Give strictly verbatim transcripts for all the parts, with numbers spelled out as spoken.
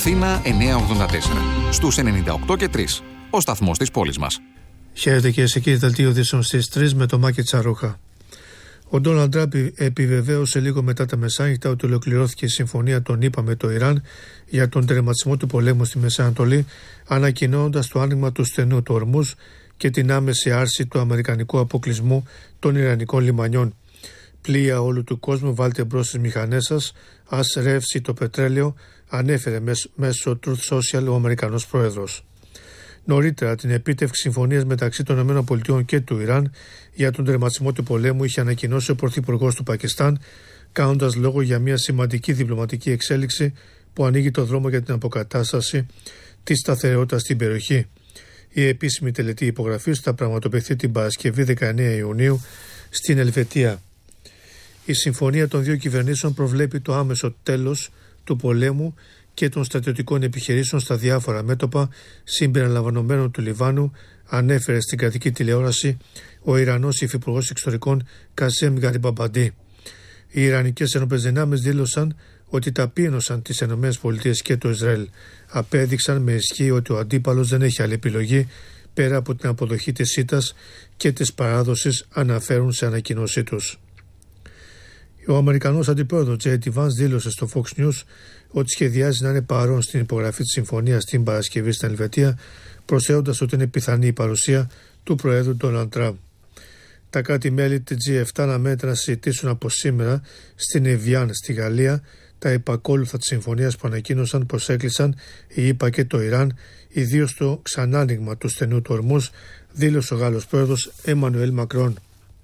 Αθήνα εννιακόσια ογδόντα τέσσερα. Στους ενενήντα οκτώ και τρία. Ο σταθμός της πόλης μας. Χαίρετε και σε κύριε δελτίο ειδήσεων στις τρεις με το Μάκη Τσαρούχα. Ο Ντόναλντ Τραμπ επιβεβαίωσε λίγο μετά τα μεσάνυχτα ότι ολοκληρώθηκε η συμφωνία των ΗΠΑ με το Ιράν για τον τερματισμό του πολέμου στη Μέση Ανατολή, ανακοινώνοντας το άνοιγμα του στενού του Ορμούζ και την άμεση άρση του αμερικανικού αποκλεισμού των Ιρανικών λιμανιών. Πλοία όλου του κόσμου, βάλτε μπρος τις μηχανές σας, ας ρεύσει το πετρέλαιο, ανέφερε μέσω Truth Social ο Αμερικανός Πρόεδρος. Νωρίτερα, την επίτευξη συμφωνίας μεταξύ των ΗΠΑ και του Ιράν για τον τερματισμό του πολέμου είχε ανακοινώσει ο Πρωθυπουργός του Πακιστάν, κάνοντας λόγο για μια σημαντική διπλωματική εξέλιξη που ανοίγει το δρόμο για την αποκατάσταση της σταθερότητας στην περιοχή. Η επίσημη τελετή υπογραφής θα πραγματοποιηθεί την Παρασκευή δεκαεννέα Ιουνίου στην Ελβετία. Η συμφωνία των δύο κυβερνήσεων προβλέπει το άμεσο τέλος του πολέμου και των στρατιωτικών επιχειρήσεων στα διάφορα μέτωπα συμπεριλαμβανομένων του Λιβάνου, ανέφερε στην κρατική τηλεόραση ο Ιρανός Υφυπουργός Εξωτερικών Κασέμ Γκαριμπαμπαντή. Οι Ιρανικές ενόπλες δυνάμεις δήλωσαν ότι ταπείνωσαν τις ΗΠΑ και το Ισραήλ. Απέδειξαν με ισχύ ότι ο αντίπαλος δεν έχει άλλη επιλογή πέρα από την αποδοχή της ΣΥΤΑς και της παράδοσης, αναφέρουν σε ανακοίνωσή τους. Ο Αμερικανός Αντιπρόεδρος τζέι ντι Vance δήλωσε στο Fox News ότι σχεδιάζει να είναι παρόν στην υπογραφή της συμφωνίας την Παρασκευή στην Ελβετία, προσθέτοντας ότι είναι πιθανή η παρουσία του Προέδρου Ντόναλντ Τραμπ. Τα κράτη-μέλη της τζι επτά αναμένεται να συζητήσουν από σήμερα στην Εβιάν στη Γαλλία τα επακόλουθα της συμφωνίας που ανακοίνωσαν πως έκλεισαν η ΗΠΑ και το Ιράν, ιδίως στο ξανάνοιγμα του στενού του Ορμούζ, δήλωσε ο Γάλλος Πρόεδρος Εμμανουέλ Μακρόν.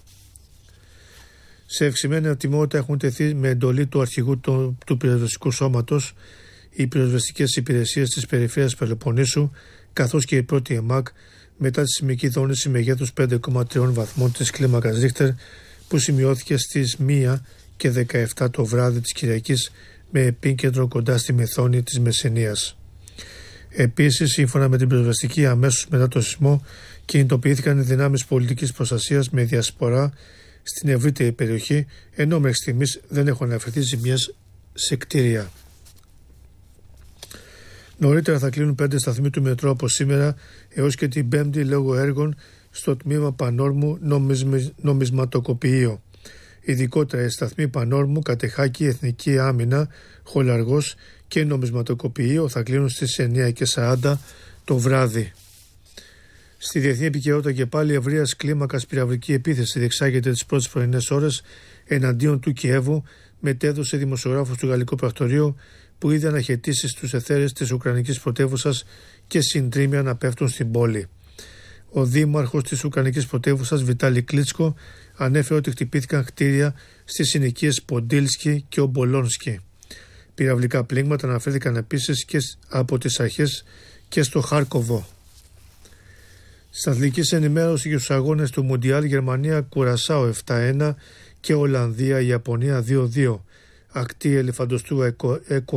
Σε ευξημένη ατιμότητα έχουν τεθεί με εντολή του αρχηγού του, του πυροσβεστικού σώματος οι πυροσβεστικές υπηρεσίες της περιφέρειας Πελοποννήσου, καθώς και η πρώτη ΕΜΑΚ, μετά τη σεισμική δόνηση μεγέθους πέντε κόμμα τρία βαθμών της κλίμακας Ρίχτερ που σημειώθηκε στις μία και δεκαεπτά το βράδυ της Κυριακής με επίκεντρο κοντά στη Μεθόνη της Μεσσηνίας. Επίσης, σύμφωνα με την πυροσβεστική, αμέσως μετά το σεισμό κινητοποιήθηκαν οι δυνάμεις πολιτικής προστασίας με διασπορά στην ευρύτερη περιοχή, ενώ μέχρι στιγμής δεν έχουν αναφερθεί ζημιές σε κτίρια. Νωρίτερα θα κλείνουν πέντε σταθμοί του μετρό από σήμερα έως και την Πέμπτη λόγω έργων στο τμήμα Πανόρμου νομισμ, νομισματοκοποιείο. Ειδικότερα οι σταθμοί Πανόρμου, Κατεχάκη, Εθνική Άμυνα, Χολαργός και νομισματοκοποιείο θα κλείνουν στις εννιά και σαράντα το βράδυ. Στη διεθνή επικαιρότητα και πάλι ευρείας κλίμακας πυραυλική επίθεση διεξάγεται τις πρώτες πρωινές ώρες εναντίον του Κιέβου, μετέδωσε δημοσιογράφος του Γαλλικού Πρακτορείου που είδε αναχαιτήσεις στους εθέρες της Ουκρανικής πρωτεύουσας και συντρίμμια να πέφτουν στην πόλη. Ο δήμαρχος της Ουκρανικής πρωτεύουσας Βιτάλη Κλίτσκο ανέφερε ότι χτυπήθηκαν κτίρια στις συνοικίες Ποντίλσκι και Ομπολόνσκι. Πυραυλικά πλήγματα αναφέρθηκαν επίσης και από τις αρχές και στο Χάρκοβο. Στην αθλητική ενημέρωση για τους αγώνες του Μουντιάλ, Γερμανία Κουρασάο επτά ένα και Ολλανδία Ιαπωνία δύο δύο. Ακτή ελεφαντοστού